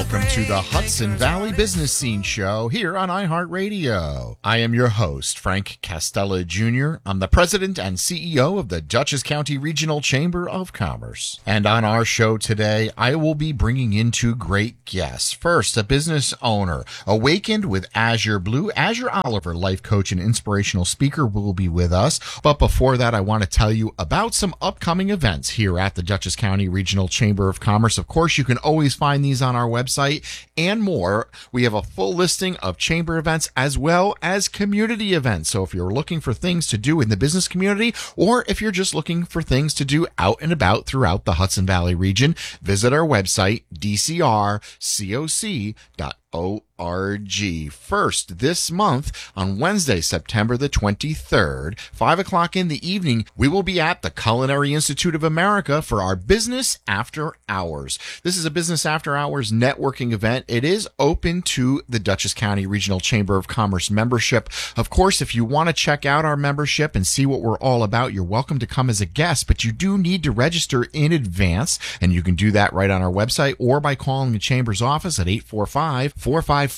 Welcome to the Hudson Valley Business Scene Show here on iHeartRadio. I am your host, Frank Castella Jr. I'm the president and CEO of the Dutchess County Regional Chamber of Commerce. And on our show today, I will be bringing in two great guests. First, a business owner, awakened with Azure Blue. Azure Oliver, life coach and inspirational speaker, will be with us. But before that, I want to tell you about some upcoming events here at the Dutchess County Regional Chamber of Commerce. Of course, you can always find these on our website and more. We have a full listing of chamber events as well as community events. So if you're looking for things to do in the business community, or if you're just looking for things to do out and about throughout the Hudson Valley region, visit our website, dcrcoc.org. First, this month, on Wednesday, September the 23rd, 5 o'clock in the evening, we will be at the Culinary Institute of America for our Business After Hours. This is a Business After Hours networking event. It is open to the Dutchess County Regional Chamber of Commerce membership. Of course, if you want to check out our membership and see what we're all about, you're welcome to come as a guest, but you do need to register in advance, and you can do that right on our website or by calling the Chamber's office at 845-454-1700.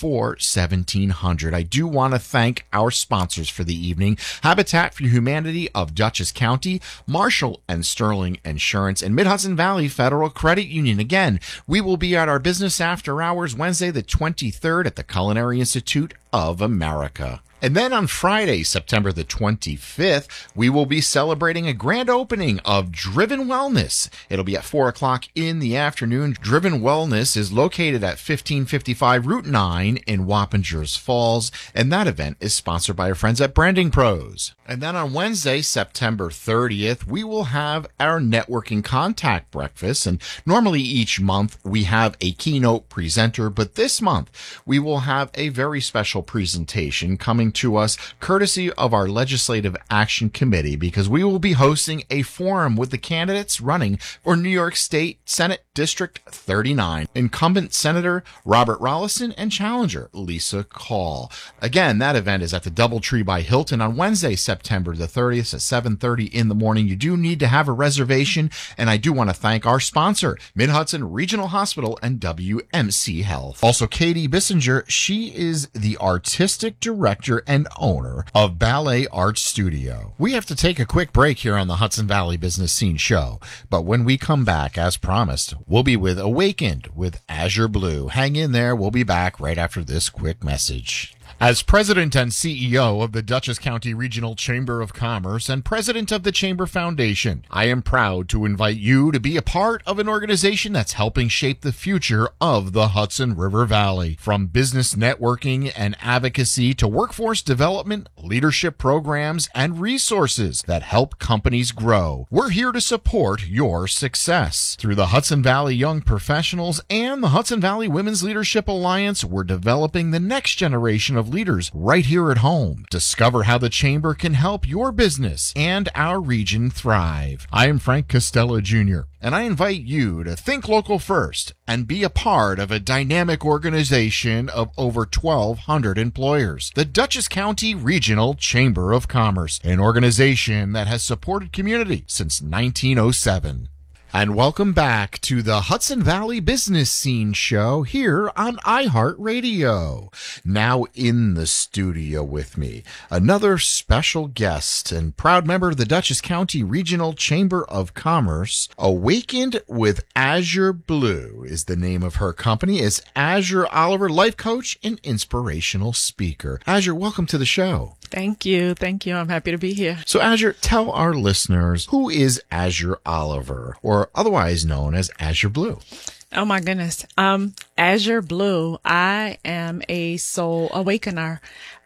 I do want to thank our sponsors for the evening: Habitat for Humanity of Dutchess County, Marshall and Sterling Insurance, and Mid-Hudson Valley Federal Credit Union. Again, we will be at our Business After Hours Wednesday the 23rd at the Culinary Institute of America. And then on Friday, September the 25th, we will be celebrating a grand opening of Driven Wellness. It'll be at 4 o'clock in the afternoon. Driven Wellness is located at 1555 Route 9 in Wappingers Falls, and that event is sponsored by our friends at Branding Pros. And then on Wednesday, September 30th, we will have our networking contact breakfast. And normally each month we have a keynote presenter, but this month we will have a very special presentation coming to us courtesy of our Legislative Action Committee, because we will be hosting a forum with the candidates running for New York State Senate District 39, incumbent Senator Robert Rollison and challenger Lisa Call. Again, that event is at the Doubletree by Hilton on Wednesday, September the 30th at 7:30 in the morning. You do need to have a reservation, and I do want to thank our sponsor, Mid-Hudson Regional Hospital and WMC Health. Also, Katie Bissinger, she is the artistic director and owner of Ballet Art Studio. We have to take a quick break here on the Hudson Valley Business Scene Show, but when we come back, as promised, we'll be with Awakened with Azure Blue. Hang in there. We'll be back right after this quick message. As president and CEO of the Dutchess County Regional Chamber of Commerce and president of the Chamber Foundation, I am proud to invite you to be a part of an organization that's helping shape the future of the Hudson River Valley. From business networking and advocacy to workforce development, leadership programs, and resources that help companies grow, we're here to support your success. Through the Hudson Valley Young Professionals and the Hudson Valley Women's Leadership Alliance, we're developing the next generation of leaders right here at home. Discover how the Chamber can help your business and our region thrive. I am Frank Castella Jr., and I invite you to think local first and be a part of a dynamic organization of over 1,200 employers. The Dutchess County Regional Chamber of Commerce, an organization that has supported community since 1907. And welcome back to the Hudson Valley Business Scene Show here on iHeartRadio. Now in the studio with me, another special guest and proud member of the Dutchess County Regional Chamber of Commerce. Awakened with Azure Blue is the name of her company. It's Azure Oliver, life coach and inspirational speaker. Azure, welcome to the show. Thank you. Thank you. I'm happy to be here. So Azure, tell our listeners, who is Azure Oliver, or otherwise known as Azure Blue? Oh my goodness. Azure Blue, I am a soul awakener.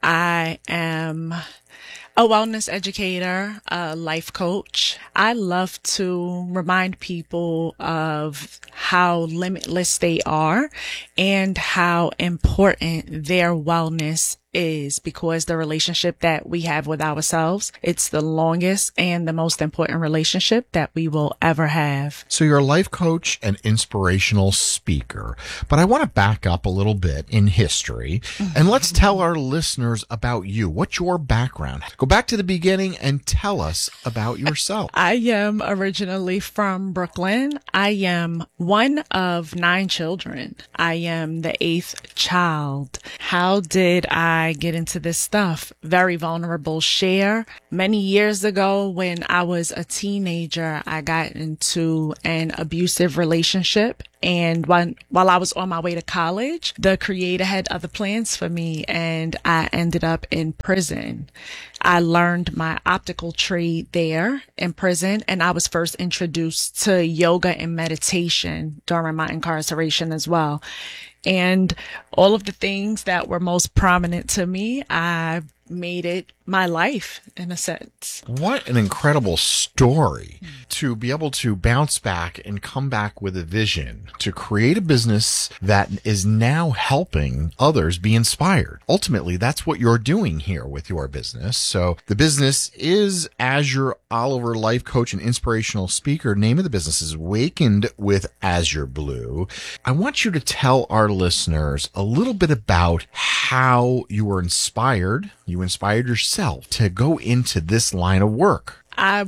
I am a wellness educator, a life coach. I love to remind people of how limitless they are and how important their wellness is, because the relationship that we have with ourselves, it's the longest and the most important relationship that we will ever have. So you're a life coach and inspirational speaker, but I want to back up a little bit in history and let's tell our listeners about you. What's your background? Go back to the beginning and tell us about yourself. I am originally from Brooklyn. I am one of 9 children. I am the 8th child. How did I get into this stuff? Very vulnerable share. Many years ago, when I was a teenager, I got into an abusive relationship. And while I was on my way to college, the creator had other plans for me and I ended up in prison. I learned my optical trade there in prison, and I was first introduced to yoga and meditation during my incarceration as well. And all of the things that were most prominent to me, I made it my life in a sense. What an incredible story to be able to bounce back and come back with a vision to create a business that is now helping others be inspired. Ultimately, that's what you're doing here with your business. So the business is Azure Oliver, life coach and inspirational speaker. Name of the business is Awakened with Azure Blue. I want you to tell our listeners a little bit about how you were inspired. You inspired yourself to go into this line of work. I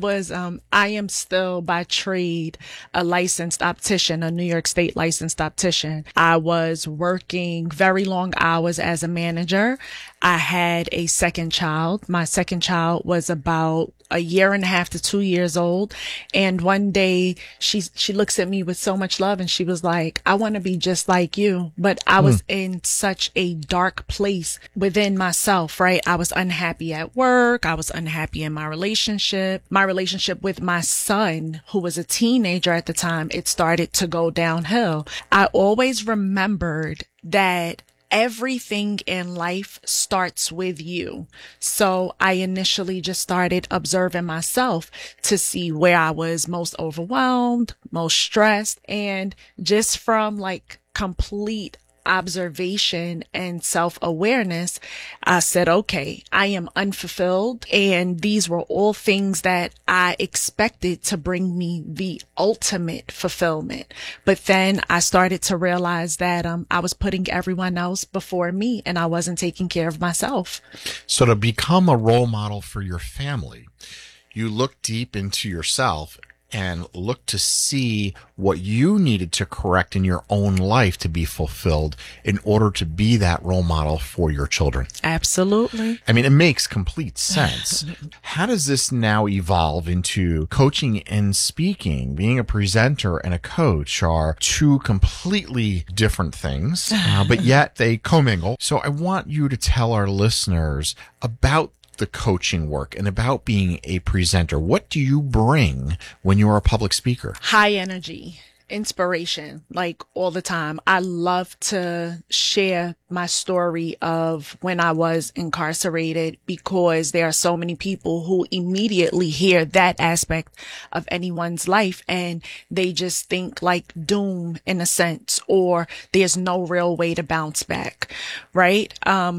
am still by trade a licensed optician, a New York State licensed optician. I was working very long hours as a manager. I had a second child. My second child was about a year and a half to 2 years old. And one day she looks at me with so much love and she was like, I want to be just like you. But I was in such a dark place within myself, right? I was unhappy at work. I was unhappy in my relationship with my son, who was a teenager at the time. It started to go downhill. I always remembered that everything in life starts with you. So I initially just started observing myself to see where I was most overwhelmed, most stressed, and just from like complete observation and self-awareness, I said, okay, I am unfulfilled. And these were all things that I expected to bring me the ultimate fulfillment. But then I started to realize that I was putting everyone else before me and I wasn't taking care of myself. So to become a role model for your family, you look deep into yourself and look to see what you needed to correct in your own life to be fulfilled in order to be that role model for your children. Absolutely. I mean, it makes complete sense. How does this now evolve into coaching and speaking? Being a presenter and a coach are two completely different things, but yet they commingle. So I want you to tell our listeners about the coaching work and about being a presenter. What do you bring when you're a public speaker? High energy, inspiration, like all the time. I love to share my story of when I was incarcerated because there are so many people who immediately hear that aspect of anyone's life and they just think like doom in a sense, or there's no real way to bounce back, right?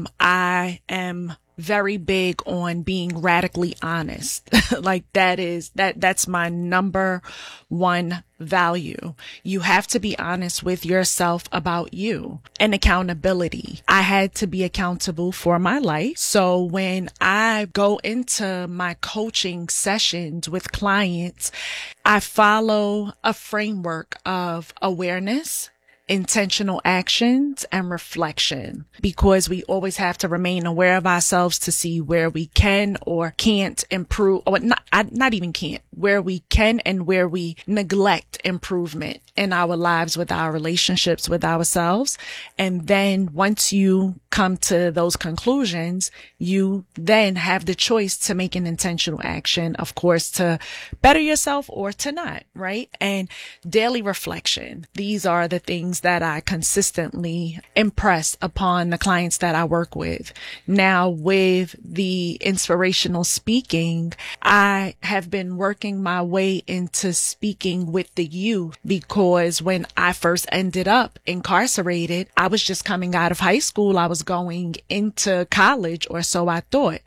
I am very big on being radically honest. Like that's my number one value. You have to be honest with yourself about you. And accountability. I had to be accountable for my life. So when I go into my coaching sessions with clients, I follow a framework of awareness, intentional actions, and reflection, because we always have to remain aware of ourselves to see where we can or can't improve, or not even can't, where we can and where we neglect improvement in our lives with our relationships with ourselves. And then once you come to those conclusions, you then have the choice to make an intentional action, of course, to better yourself or to not, right? And daily reflection. These are the things that I consistently impress upon the clients that I work with. Now, with the inspirational speaking, I have been working my way into speaking with the youth because because when I first ended up incarcerated, I was just coming out of high school. I was going into college, or so I thought.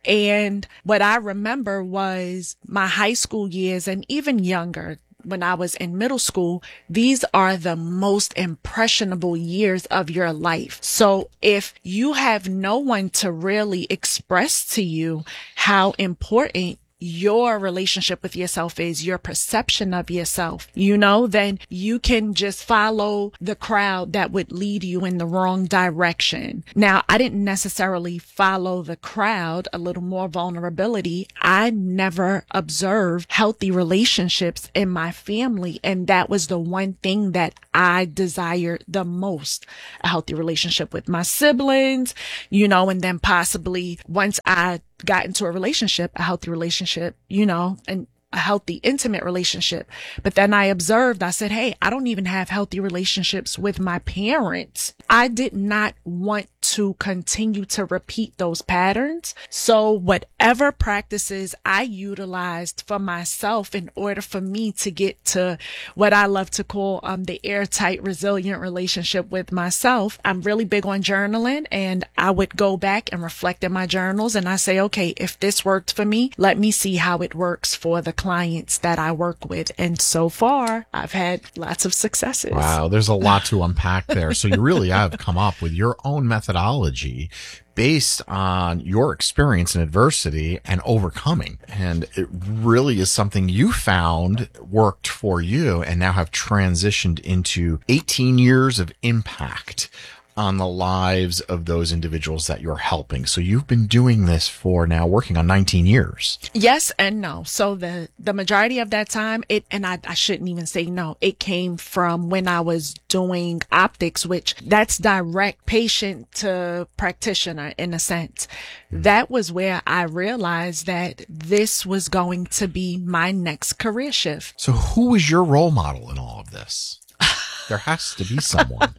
And what I remember was my high school years and even younger, when I was in middle school, these are the most impressionable years of your life. So if you have no one to really express to you how important your relationship with yourself is, your perception of yourself, then you can just follow the crowd that would lead you in the wrong direction. Now, I didn't necessarily follow the crowd, a little more vulnerability. I never observed healthy relationships in my family. And that was the one thing that I desired the most, a healthy relationship with my siblings, and then possibly once I got into a relationship, a healthy relationship, and a healthy, intimate relationship. But then I said, hey, I don't even have healthy relationships with my parents. I did not want to continue to repeat those patterns. So whatever practices I utilized for myself in order for me to get to what I love to call the airtight, resilient relationship with myself, I'm really big on journaling, and I would go back and reflect in my journals, and I say, okay, if this worked for me, let me see how it works for the clients that I work with. And so far, I've had lots of successes. Wow, there's a lot to unpack there. So you really have come up with your own methodology based on your experience in adversity and overcoming. And it really is something you found worked for you and now have transitioned into 18 years of impact on the lives of those individuals that you're helping. So you've been doing this for now working on 19 years. Yes and no. So the majority of that time, I shouldn't even say no, it came from when I was doing optics, which that's direct patient to practitioner in a sense. That was where I realized that this was going to be my next career shift. So who was your role model in all of this? There has to be someone.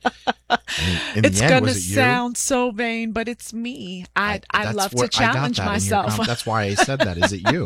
It's going to sound so vain, but it's me. I love to challenge myself. That's why I said that. Is it you?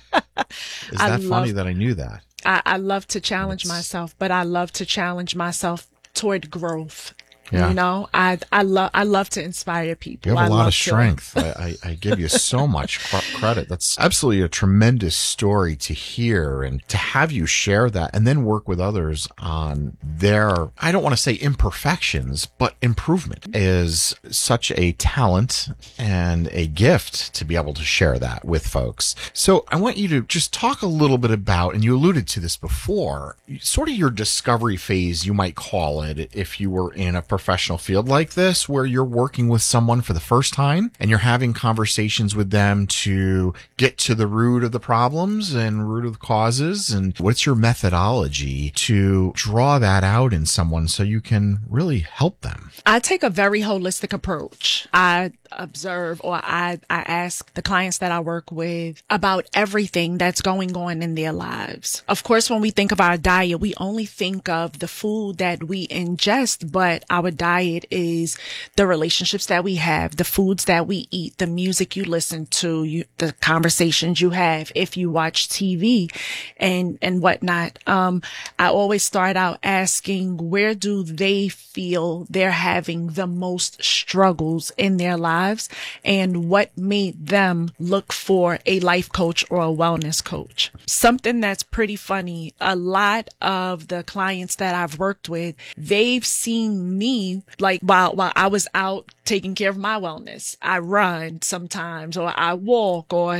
Is that funny that I knew that? I love to challenge myself, but I love to challenge myself toward growth. Yeah. I love to inspire people. You have a lot of strength. I give you so much credit. That's absolutely a tremendous story to hear, and to have you share that and then work with others on their, I don't want to say imperfections, but improvement is such a talent and a gift to be able to share that with folks. So I want you to just talk a little bit about, and you alluded to this before, sort of your discovery phase, you might call it, if you were in a professional field like this, where you're working with someone for the first time and you're having conversations with them to get to the root of the problems and root of the causes. And what's your methodology to draw that out in someone so you can really help them? I take a very holistic approach. I observe, or I ask the clients that I work with about everything that's going on in their lives. Of course, when we think of our diet, we only think of the food that we ingest, but our diet is the relationships that we have, the foods that we eat, the music you listen to, the conversations you have, if you watch TV and whatnot. I always start out asking, where do they feel they're having the most struggles in their lives, and what made them look for a life coach or a wellness coach? Something that's pretty funny, a lot of the clients that I've worked with, they've seen me, like while I was out taking care of my wellness. I run sometimes, or I walk, or,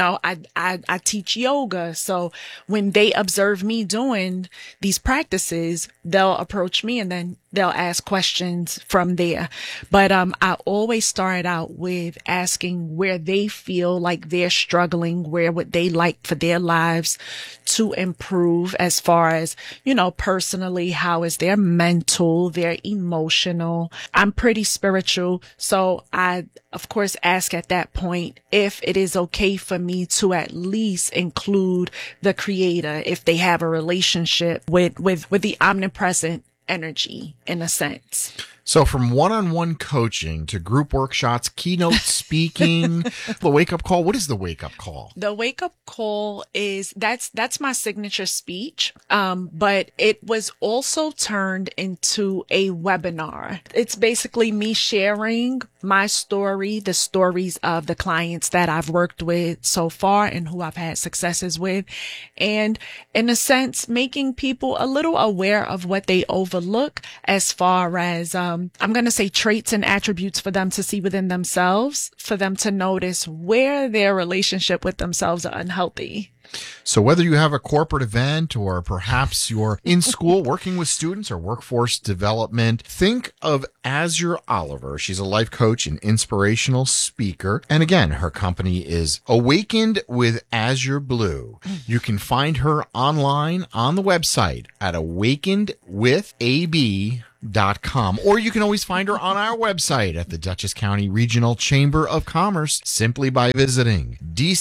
I teach yoga. So when they observe me doing these practices, they'll approach me and then they'll ask questions from there. But I always start out with asking where they feel like they're struggling, where would they like for their lives to improve, as far as, personally, how is their mental, their emotional. I'm pretty spiritual. So I, of course, ask at that point if it is okay for me to at least include the creator, if they have a relationship with the omnipresent energy, in a sense. So from one-on-one coaching to group workshops, keynote speaking, the wake-up call, what is the wake-up call? The wake up call is that's my signature speech. But it was also turned into a webinar. It's basically me sharing my story, the stories of the clients that I've worked with so far and who I've had successes with. And in a sense, making people a little aware of what they overlook as far as, I'm going to say traits and attributes for them to see within themselves, for them to notice where their relationship with themselves are unhealthy. So whether you have a corporate event or perhaps you're in school working with students or workforce development, think of Azure Oliver. She's a life coach and inspirational speaker. And again, her company is Awakened with Azure Blue. You can find her online on the website at awakenedwithab.com, or you can always find her on our website at the Dutchess County Regional Chamber of Commerce simply by visiting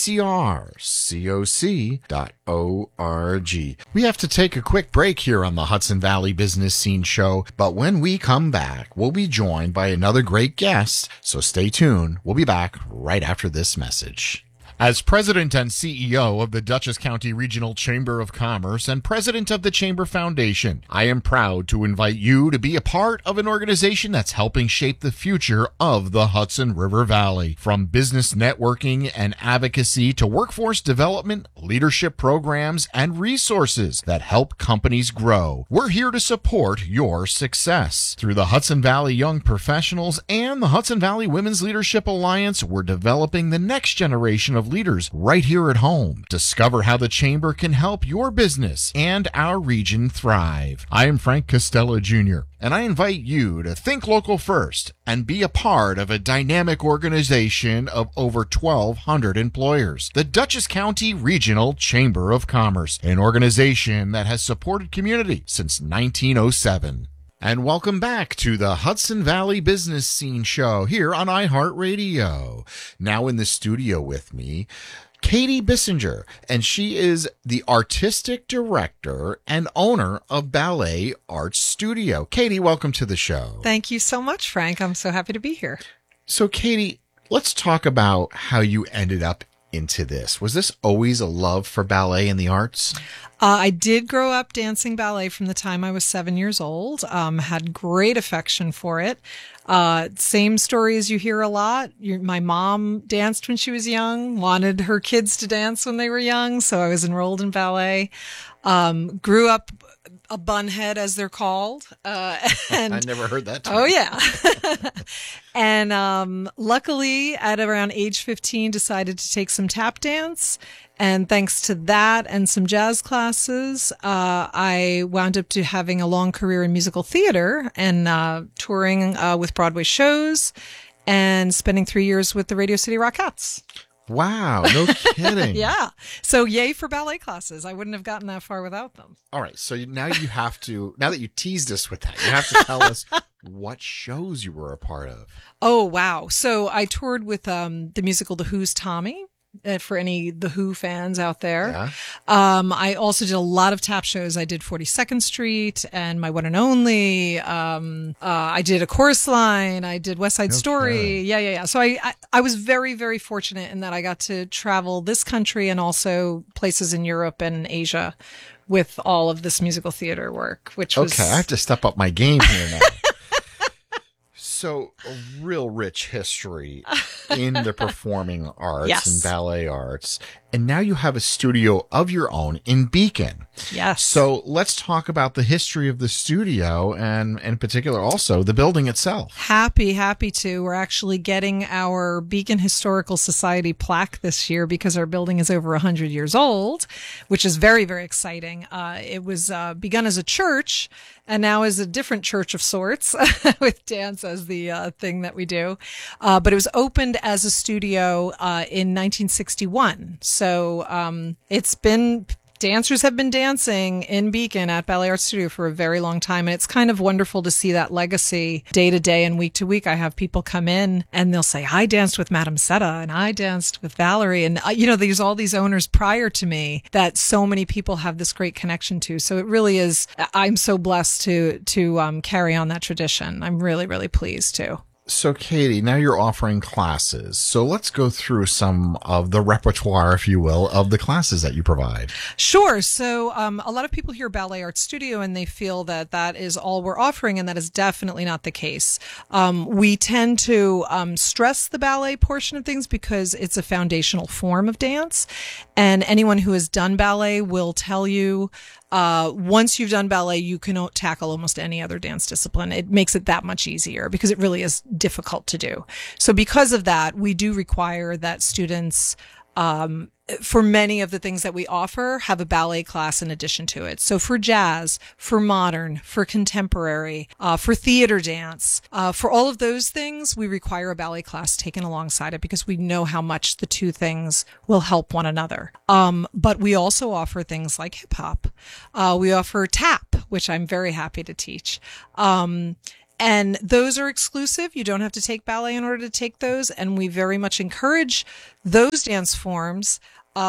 dcrcoc.org. We have to take a quick break here on the Hudson Valley Business Scene Show, but when we come back, we'll be joined by another great guest, so stay tuned. We'll be back right after this message. As president and CEO of the Dutchess County Regional Chamber of Commerce and president of the Chamber Foundation, I am proud to invite you to be a part of an organization that's helping shape the future of the Hudson River Valley. From business networking and advocacy to workforce development, leadership programs, and resources that help companies grow, we're here to support your success. Through the Hudson Valley Young Professionals and the Hudson Valley Women's Leadership Alliance, we're developing the next generation of leaders right here at home. Discover how the Chamber can help your business and our region thrive. I am Frank Costello Jr., and I invite you to think local first and be a part of a dynamic organization of over 1,200 employers. The Dutchess County Regional Chamber of Commerce, an organization that has supported community since 1907. And welcome back to the Hudson Valley Business Scene Show here on iHeartRadio. Now in the studio with me, Katie Bissinger, and she is the artistic director and owner of Ballet Arts Studio. Katie, welcome to the show. Thank you so much, Frank. I'm so happy to be here. So, Katie, let's talk about how you ended up into this. Was this always a love for ballet and the arts? I did grow up dancing ballet from the time I was 7 years old. Had great affection for it. Same story as you hear a lot. My mom danced when she was young, wanted her kids to dance when they were young, so I was enrolled in ballet. Grew up a bunhead, as they're called. And I never heard that term. Oh, yeah. And luckily, at around age 15, decided to take some tap dance. And thanks to that and some jazz classes, I wound up to having a long career in musical theater and touring with Broadway shows and spending 3 years with the Radio City Rockettes. Wow, no kidding. Yeah. So yay for ballet classes. I wouldn't have gotten that far without them. All right. So now you have to, now that you teased us with that, you have to tell us what shows you were a part of. Oh, wow. So I toured with the musical The Who's Tommy. For any The Who fans out there. Yeah. I also did a lot of tap shows. I did 42nd Street and My One and Only. I did A Chorus Line. I did West Side Story. Yeah. So I was very, very fortunate in that I got to travel this country and also places in Europe and Asia with all of this musical theater work, which was... Okay, I have to step up my game here now. So a real rich history in the performing arts Yes. and ballet arts. And now you have a studio of your own in Beacon. Yes. So let's talk about the history of the studio and in particular also the building itself. Happy to. We're actually getting our Beacon Historical Society plaque this year because our building is over 100 years old, which is very, very exciting. It was begun as a church and now is a different church of sorts with dance as the thing that we do. But it was opened as a studio in 1961. So it's been dancers have been dancing in Beacon at Ballet Art Studio for a very long time. And it's kind of wonderful to see that legacy day to day and week to week. I have people come in and they'll say, I danced with Madame Seta and I danced with Valerie. And, there's all these owners prior to me that so many people have this great connection to. So it really is, I'm so blessed to carry on that tradition. I'm really, really pleased too. So, Katie, now you're offering classes. So let's go through some of the repertoire, if you will, of the classes that you provide. Sure. So a lot of people hear Ballet Art Studio and they feel that is all we're offering, and that is definitely not the case. We tend to stress the ballet portion of things because it's a foundational form of dance. And anyone who has done ballet will tell you once you've done ballet, you can tackle almost any other dance discipline. It makes it that much easier because it really is difficult to do. So because of that, we do require that students, for many of the things that we offer, have a ballet class in addition to it. So for jazz, for modern, for contemporary, for theater dance, for all of those things, we require a ballet class taken alongside it because we know how much the two things will help one another. But we also offer things like hip hop. We offer tap, which I'm very happy to teach. And those are exclusive. You don't have to take ballet in order to take those. And we very much encourage those dance forms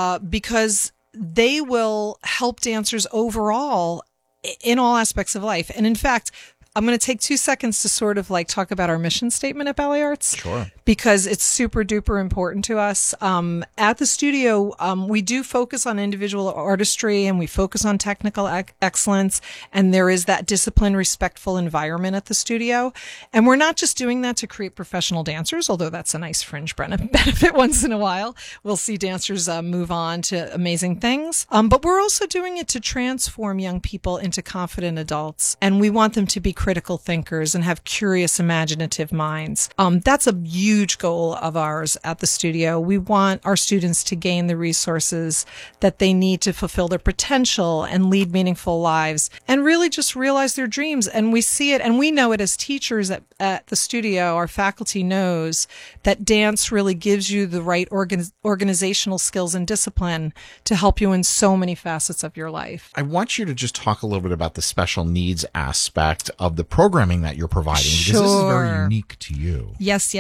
because they will help dancers overall in all aspects of life. And in fact, I'm going to take 2 seconds to sort of talk about our mission statement at Ballet Arts. Sure. Because it's super duper important to us. At the studio, we do focus on individual artistry and we focus on technical excellence. And there is that disciplined, respectful environment at the studio. And we're not just doing that to create professional dancers, although that's a nice fringe benefit once in a while. We'll see dancers move on to amazing things. But we're also doing it to transform young people into confident adults. And we want them to be critical thinkers and have curious, imaginative minds. That's a huge goal of ours at the studio. We want our students to gain the resources that they need to fulfill their potential and lead meaningful lives and really just realize their dreams. And we see it and we know it as teachers at the studio. Our faculty knows that dance really gives you the right organizational skills and discipline to help you in so many facets of your life. I want you to just talk a little bit about the special needs aspect of the programming that you're providing, because this is very unique to you. Yes.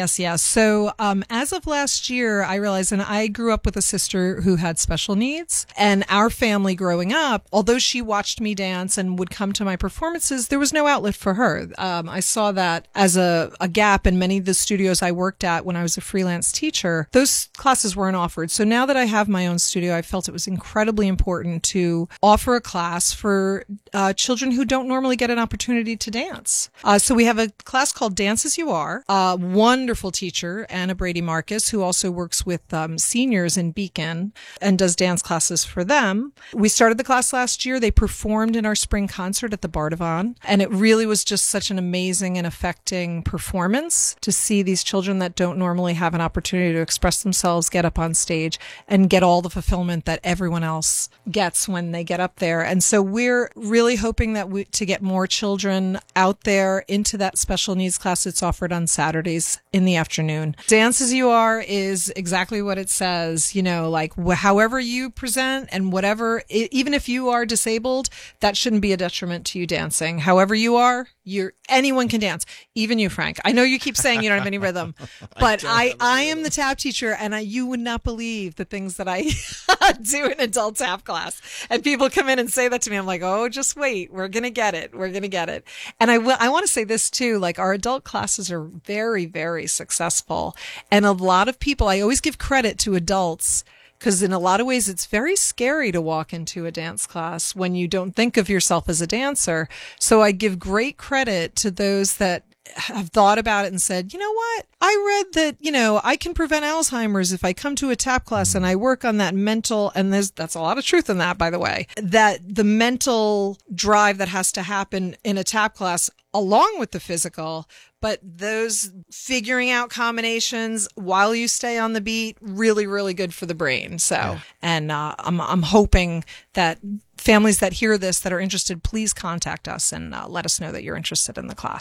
So as of last year, I realized, and I grew up with a sister who had special needs, and our family growing up, although she watched me dance and would come to my performances, there was no outlet for her. I saw that as a gap in many of the studios I worked at when I was a freelance teacher. Those classes weren't offered. So now that I have my own studio, I felt it was incredibly important to offer a class for children who don't normally get an opportunity to dance. So we have a class called Dance As You Are. Wonderful teacher, Anna Brady Marcus, who also works with seniors in Beacon and does dance classes for them. We started the class last year. They performed in our spring concert at the Bardavon, and it really was just such an amazing and affecting performance to see these children that don't normally have an opportunity to express themselves get up on stage and get all the fulfillment that everyone else gets when they get up there. And so we're really hoping that to get more children out there into that special needs class. It's offered on Saturdays in the afternoon. Dance As You Are is exactly what it says, however you present and whatever, even if you are disabled, that shouldn't be a detriment to you dancing. However you are, anyone can dance, even you, Frank. I know you keep saying you don't have any rhythm, but I am the tap teacher, and you would not believe the things that I do in adult tap class. And people come in and say that to me. I'm like, oh, just wait. We're going to get it. We're going to get it. And I want to say this too, our adult classes are very, very successful. And a lot of people, I always give credit to adults, because in a lot of ways, it's very scary to walk into a dance class when you don't think of yourself as a dancer. So I give great credit to those that have thought about it and said, you know what? I read that, I can prevent Alzheimer's if I come to a tap class and I work on that mental, and that's a lot of truth in that, by the way, that the mental drive that has to happen in a tap class along with the physical, but those figuring out combinations while you stay on the beat, really, really good for the brain. So, yeah. And I'm hoping that families that hear this that are interested, please contact us and let us know that you're interested in the class.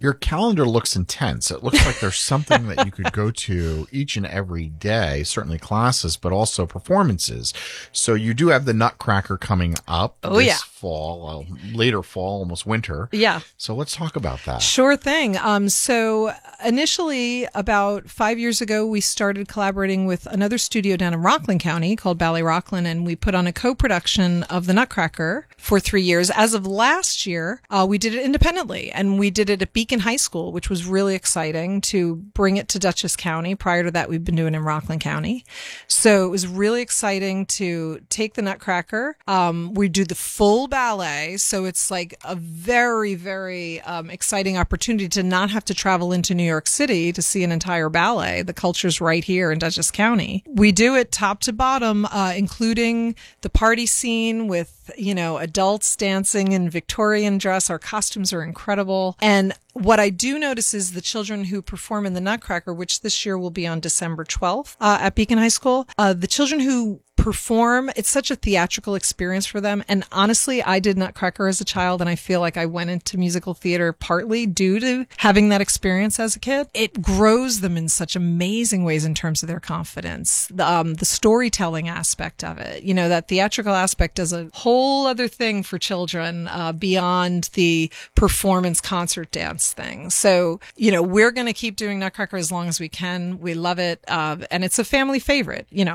Your calendar looks intense. It looks like there's something that you could go to each and every day, certainly classes, but also performances. So you do have the Nutcracker coming up this fall, later fall, almost winter. Yeah. So let's talk about that. Sure thing. So initially, about 5 years ago, we started collaborating with another studio down in Rockland County called Ballet Rockland, and we put on a co-production of the Nutcracker for 3 years. As of last year, we did it independently, and we did it at Beacon High School, which was really exciting to bring it to Dutchess County. Prior to that, we've been doing it in Rockland County. So it was really exciting to take the Nutcracker. We do the full ballet, so it's like a very, very exciting opportunity to not have to travel into New York City to see an entire ballet. The culture's right here in Dutchess County. We do it top to bottom, including the party scene with, adults dancing in Victorian dress. Our costumes are incredible. And what I do notice is the children who perform in the Nutcracker, which this year will be on December 12th at Beacon High School, the children who perform, it's such a theatrical experience for them. And honestly, I did Nutcracker as a child, and I feel like I went into musical theater partly due to having that experience as a kid. It grows them in such amazing ways in terms of their confidence. The storytelling aspect of it, that theatrical aspect does a whole other thing for children beyond the performance concert dance thing. So, we're going to keep doing Nutcracker as long as we can. We love it. And it's a family favorite,